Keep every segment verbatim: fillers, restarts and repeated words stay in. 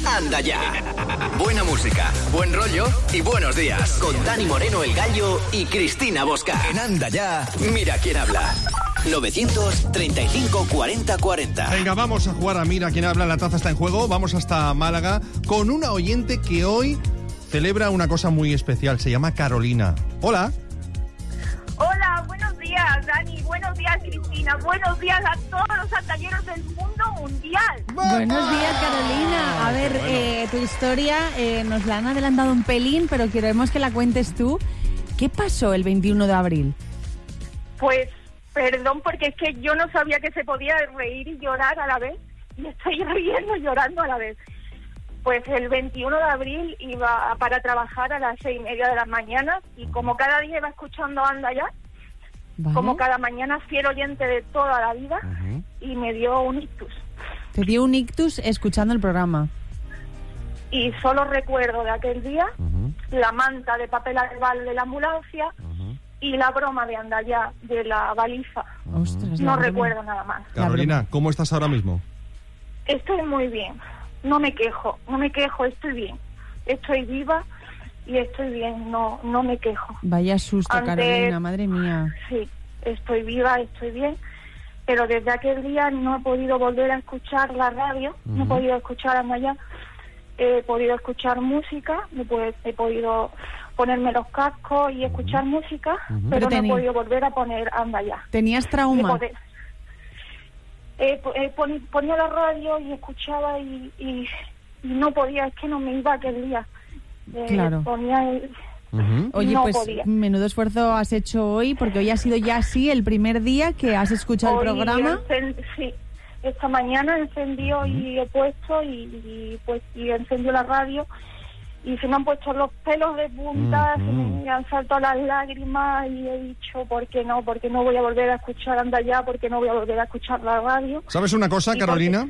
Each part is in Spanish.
Anda Ya. Buena música, buen rollo y buenos días. Con Dani Moreno, el Gallo, y Cristina Bosca. En Anda Ya, mira quién habla. novecientos treinta y cinco cuarenta cuarenta. Venga, vamos a jugar a Mira quién habla. La taza está en juego. Vamos hasta Málaga con una oyente que hoy celebra una cosa muy especial. Se llama Carolina. Hola. Hola, buenos días, Dani. Buenos días, Cristina. Buenos días a todos los santalleros del mundo mundial. Buenos días, Carolina. A ver, bueno. eh, tu historia eh, nos la han adelantado un pelín, pero queremos que la cuentes tú. ¿Qué pasó el veintiuno de abril? Pues, perdón, porque es que yo no sabía que se podía reír y llorar a la vez. Y estoy riendo y llorando a la vez. Pues el veintiuno de abril iba para trabajar a las seis y media de la mañana y como cada día iba escuchando Anda Ya, ¿Vale? como cada mañana fiel oyente de toda la vida, Uh-huh. y me dio un ictus. Te dio un ictus escuchando el programa. Y solo recuerdo de aquel día Uh-huh. la manta de papel albal de la ambulancia Uh-huh. y la broma de Anda Ya de la baliza. Ostras, la No broma. recuerdo nada más. Carolina, ¿cómo estás ahora mismo? Estoy muy bien. No me quejo, no me quejo, estoy bien. Estoy viva y estoy bien, no no me quejo. Vaya susto, Ante- Carolina, madre mía. Sí, estoy viva, estoy bien. Pero desde aquel día no he podido volver a escuchar la radio, no he Ujú. podido escuchar Anda Ya, he podido escuchar música, he, pu- he podido ponerme los cascos y escuchar música, Ujú. pero Pero no he teni- podido volver a poner Anda Ya. ¿Tenías Y trauma? poder- eh, po- eh, poni- ponía la radio y escuchaba y, y, y no podía, es que no me iba aquel día. Eh, Claro. Ponía el- Uh-huh. Oye, no pues podía. menudo esfuerzo has hecho hoy, porque hoy ha sido ya así el primer día que has escuchado hoy el programa. encen- sí, esta mañana encendió y he puesto y, y pues y encendió la radio y se me han puesto los pelos de punta, se Ujú. me han saltado las lágrimas y he dicho, ¿por qué no? Porque no voy a volver a escuchar Anda Ya, porque no voy a volver a escuchar la radio. ¿Sabes una cosa, Y Carolina?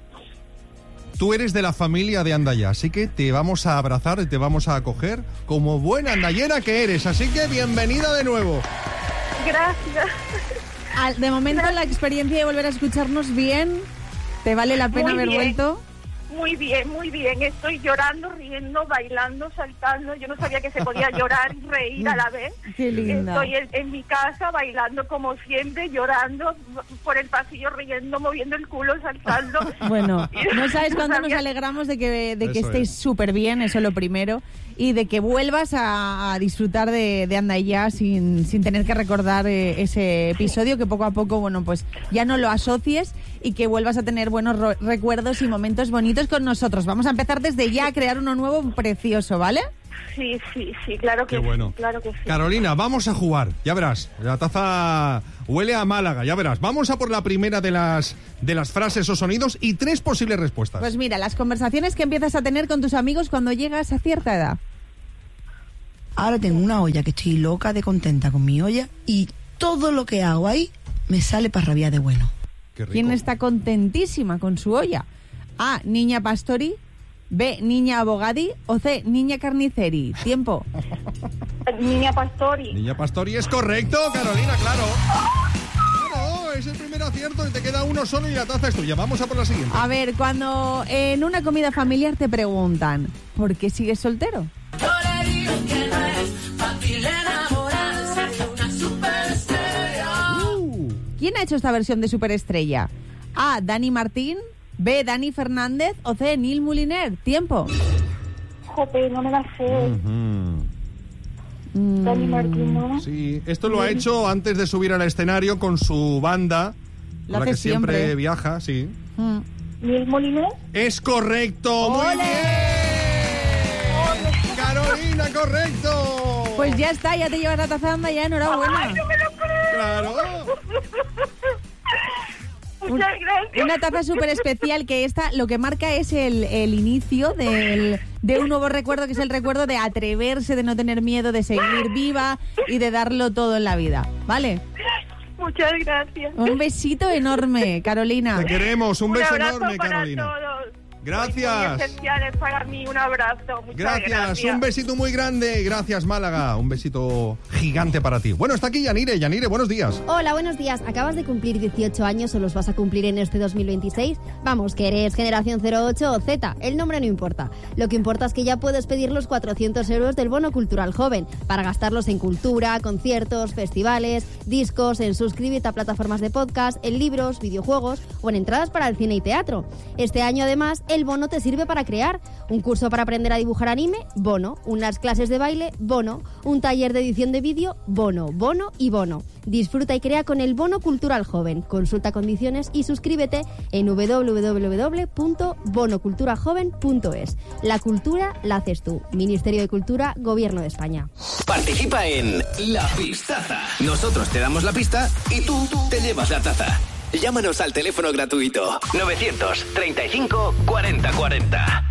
Tú eres de la familia de Anda Ya, así que te vamos a abrazar y te vamos a acoger como buena andallera que eres. Así que bienvenida de nuevo. Gracias. Al- De momento la experiencia de volver a escucharnos bien, ¿te vale la pena Muy haber bien. vuelto? Muy bien, muy bien. Estoy llorando, riendo, bailando, saltando. Yo no sabía que se podía llorar y reír a la vez. Qué linda. Estoy en, en mi casa bailando como siempre, llorando por el pasillo, riendo, moviendo el culo, saltando. Bueno, no sabes cuánto nos sabía- alegramos de que, de que Eso estéis es. súper bien, eso es lo primero, y de que vuelvas a, a disfrutar de, de Anda Ya sin, sin tener que recordar eh, ese episodio, que poco a poco, bueno, pues ya no lo asocies y que vuelvas a tener buenos ro- recuerdos y momentos bonitos con nosotros. Vamos a empezar desde ya a crear uno nuevo precioso, ¿vale? Sí, sí, sí, claro que Qué bueno. sí, claro que sí. Carolina, vamos a jugar, ya verás. La taza huele a Málaga, ya verás. Vamos a por la primera de las, de las frases o sonidos y tres posibles respuestas. Pues mira, las conversaciones que empiezas a tener con tus amigos cuando llegas a cierta edad. Ahora tengo una olla que estoy loca de contenta con mi olla y todo lo que hago ahí me sale para rabiar de bueno. Qué rico. ¿Quién está contentísima con su olla? A, niña pastori, B, niña abogadi o C, niña carniceri. Tiempo. Niña Pastori. Niña Pastori es correcto, Carolina, claro. Claro, es el primer acierto y te queda uno solo y la taza es tuya. Vamos a por la siguiente. A ver, cuando en una comida familiar te preguntan, ¿por qué sigues soltero? Yo le digo que no es fácil enamorarse de una superestrella. Uh, ¿Quién ha hecho esta versión de Superestrella? A, Dani Martín, B, Dani Fernández o C, Neil Moliner. Tiempo. Jope, no me la sé. ujú. Mm, Dani Martín, ¿no? Sí, esto lo ha hecho antes de subir al escenario con su banda, Lo con la hace que siempre. siempre. viaja, sí. mm. Neil Moliner. Es correcto, muy ¡Ole! bien. Carolina, correcto. Pues ya está, ya te llevas la taza de Anda Ya, enhorabuena. ¡Ay, no me lo creo! Claro. Muchas gracias. Una taza súper especial que esta lo que marca es el, el inicio del, de un nuevo recuerdo, que es el recuerdo de atreverse, de no tener miedo, de seguir viva y de darlo todo en la vida. ¿Vale? Muchas gracias. Un besito enorme, Carolina. Te queremos, un Un beso abrazo enorme, para Carolina. todos. Gracias. Muy especiales para mí, un abrazo. Muchas Gracias. gracias. Un besito muy grande. Gracias, Málaga. Un besito gigante para ti. Bueno, está aquí Yanire. Yanire, buenos días. Hola, buenos días. ¿Acabas de cumplir dieciocho años o los vas a cumplir en este dos mil veintiséis? Vamos, que eres generación cero ocho o Z, el nombre no importa. Lo que importa es que ya puedes pedir los cuatrocientos euros del bono cultural joven para gastarlos en cultura, conciertos, festivales, discos, en suscribirte a plataformas de podcast, en libros, videojuegos o en entradas para el cine y teatro. Este año, además, el bono te sirve para crear un curso para aprender a dibujar anime, bono, unas clases de baile, bono, un taller de edición de vídeo, bono, bono y bono. Disfruta y crea con el bono cultural joven. Consulta condiciones y suscríbete en doble u doble u doble u punto bono cultura joven punto es. La cultura la haces tú. Ministerio de Cultura, Gobierno de España. Participa en La Pistaza. Nosotros te damos la pista y tú te llevas la taza. Llámanos al teléfono gratuito novecientos treinta y cinco cuarenta cuarenta.